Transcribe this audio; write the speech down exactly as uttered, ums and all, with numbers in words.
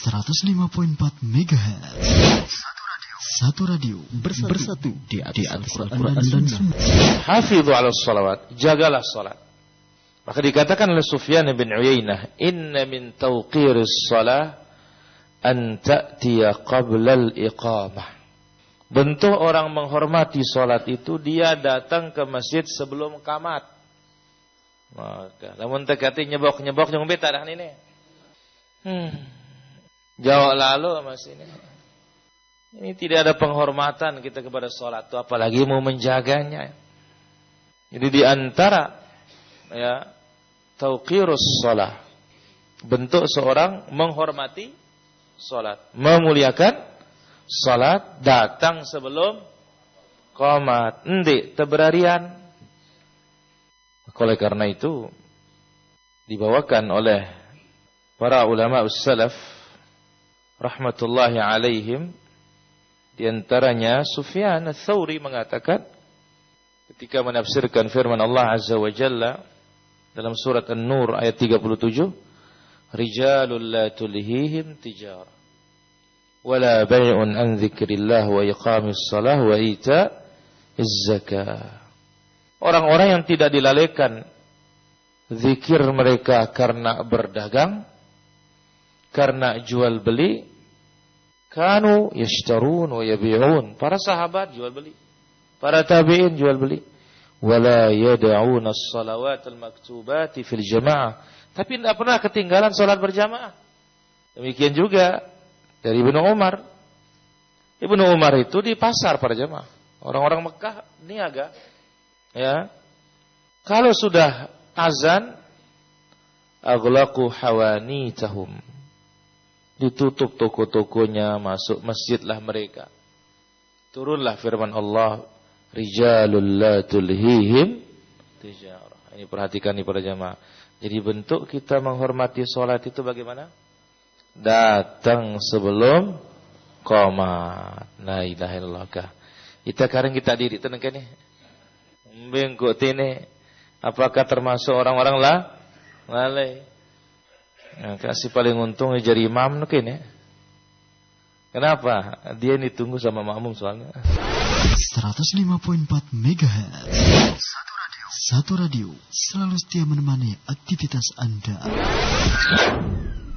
seratus lima koma empat megahertz. Satu radio bersatu, bersatu di atas Al-Quran dan Sunnah. Hafidhu ala salawat, jagalah salat. Maka dikatakan oleh Sufyan bin Uyainah, inna min tawqiris salah an ta'tiya qabla al-iqamah. Bentuk orang menghormati salat itu dia datang ke masjid sebelum qamat. Maka lamun tekati nyebok-nyebok jeung beta dah ini. Hmm. Jauh lalu Mas ini. Ini tidak ada penghormatan kita kepada salat itu, apalagi mau menjaganya. Jadi di antara ya tauqirus shalah, bentuk seorang menghormati salat, memuliakan salat, datang sebelum qamat, endi teberarian. Oleh karena itu dibawakan oleh para ulama us-salaf rahmatullahi alaihim. Di antaranya Sufyan ats-Tsauri mengatakan ketika menafsirkan firman Allah Azza wa Jalla dalam surat An-Nur ayat tiga puluh tujuh, rijalul la tulhihim tijarah wala bai'un an dzikrillah wa iqamis shalah wa ita'iz zakah. Orang-orang yang tidak dilalaikan zikir mereka karena berdagang, karena jual beli. Kanu yashtarun wa yabi'un. Para sahabat jual beli, para tabi'in jual beli. Wala yad'una as-salawatal maktubati fil jamaah. Tapi tidak pernah ketinggalan salat berjamaah. Demikian juga dari Ibnu Umar. Ibnu Umar itu di pasar para jamaah. Orang-orang Mekah niaga. Ya. Kalau sudah azan, aghlaqu hawanitahum. Ditutup toko-tokonya, masuk masjidlah mereka. Turunlah firman Allah, rijalul la tulhihim tijarah. Ini perhatikan nih para jamaah. Jadi bentuk kita menghormati salat itu bagaimana? Datang sebelum qamat. La ilaha illallah. Kita kareng kita diri tenang kan nih. Bengkok tini. Apakah termasuk orang-orang lah? Lalai. Nah, kasih paling untung jadi imam mungkin ya. Kenapa? Dia ditunggu sama makmum soalnya. seratus lima koma empat megahertz. Satu radio. Satu radio selalu setia menemani aktivitas Anda.